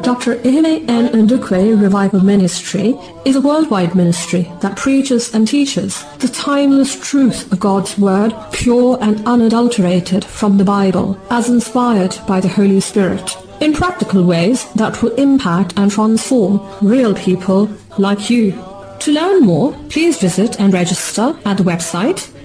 Dr. Ihele N. Ndukwe Revival Ministry is a worldwide ministry that preaches and teaches the timeless truth of God's Word, pure and unadulterated from the Bible, as inspired by the Holy Spirit, in practical ways that will impact and transform real people like you. To learn more, please visit and register at the website